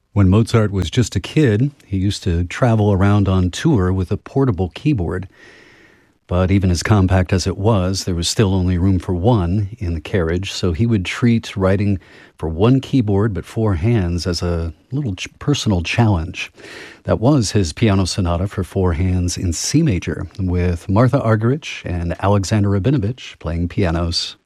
When Mozart was just a kid, he used to travel around on tour with a portable keyboard. But even as compact as it was, there was still only room for one in the carriage, so he would treat writing for one keyboard but four hands as a little personal challenge. That was his piano sonata for four hands in C major, with Martha Argerich and Alexander Rabinovich playing pianos.